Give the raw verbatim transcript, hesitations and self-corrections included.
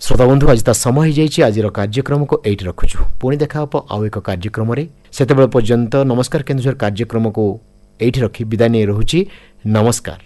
श्रोता बंधु आज समय हो आज कार्यक्रम को ये रखुचु पुणी देखा आउ एक कार्यक्रम से पर्यंत नमस्कार केन्दुझर कार्यक्रम को ये रखी विदाय नहीं रोची नमस्कार।